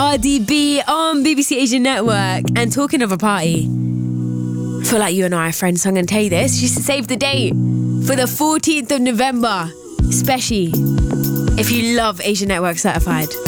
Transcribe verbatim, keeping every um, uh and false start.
Cardi B on B B C Asian Network. And talking of a party, I feel like you and I are friends, so I'm going to tell you this. Just save the date for the fourteenth of November, especially if you love Asian Network Certified.